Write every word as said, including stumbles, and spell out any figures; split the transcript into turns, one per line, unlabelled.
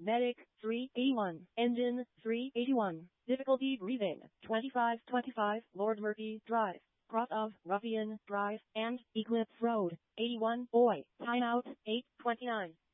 Medic, three eighty-one. Engine, three eighty-one. Difficulty breathing, twenty-five twenty-five. Lord Murphy Drive, cross of Ruffian Drive, and Eclipse Road, eighty-one. Boy, timeout, eight twenty-nine.